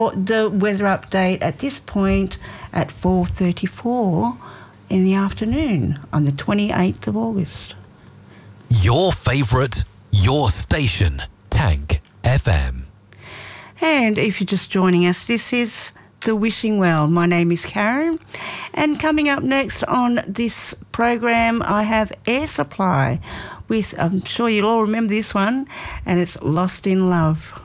The weather update at this point at 4:34 in the afternoon on the 28th of August. Your favourite, your station, Tank FM. And if you're just joining us, this is The Wishing Well. My name is Karen, and coming up next on this program I have Air Supply with, I'm sure you'll all remember this one, and it's Lost in Love.